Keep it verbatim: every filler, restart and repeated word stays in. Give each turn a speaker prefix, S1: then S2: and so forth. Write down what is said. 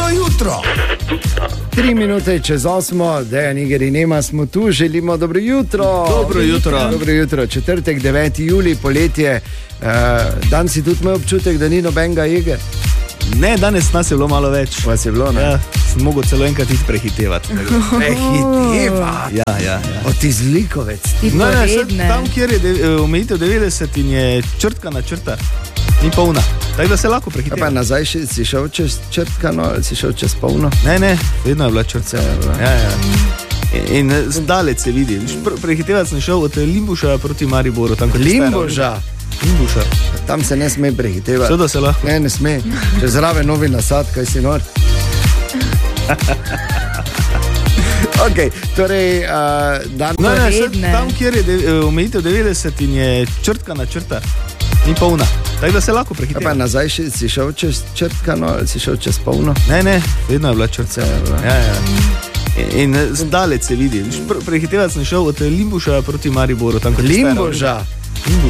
S1: jutro.
S2: Tri minute čez osmo, Dejan, Iger in Ema smo tu, želimo dobro jutro.
S3: Dobro jutro.
S2: Dobro jutro, četrtek, deveti julij, poletje. Uh, dan si tudi imel občutek, da ni nobenega Iger?
S3: Ne, danes nas je bilo malo več.
S2: Vas je bilo, ne?
S3: Ja, sem mogel celo enkrat iti prehitevati.
S2: Prehitevati?
S3: Ja, ja, ja.
S2: O, ti zlikovec.
S4: Ti
S3: No, ne, sed,
S4: poredne.
S3: tam, kjer je de, omejitev devetdeset in je črtka na črta, ni polna. Tako da se lahko
S2: Ja, pa
S3: prehiteva.
S2: nazaj še, si šel čez črtkano ali si šel čez polno?
S3: Ne, ne, vedno je bila črtka.
S2: Je bila.
S3: Ja, ja. In, in zdaleč se vidi. Pr- Prehitevati sem šel od Limbuša proti Mariboru. Tam, kot je stara-
S2: Limbuža.
S3: Limbuša.
S2: Tam se ne sme prehitevati.
S3: Seveda se lahko.
S2: Ne, ne sme. Če zraven novi nasad, kaj si nor. Ok, torej, uh, dan...
S3: No, ne, sed,
S4: Poredne.
S3: tam, kjer je de, omejitev devetdeset in je črtka na črta, ni polna. Tako da se lahko
S2: Ja, pa
S3: prehiteva.
S2: nazaj še, si šel čez črtkano ali si šel čez polno?
S3: Ne, ne, vedno je bila črtka.
S2: Je bila.
S3: Ja, ja. In, in zdaleč se vidi. Pr- Prehitevati sem šel od Limbuša proti Mariboru. Tam, kot je stara-
S2: Limbuža.
S3: Limbuša.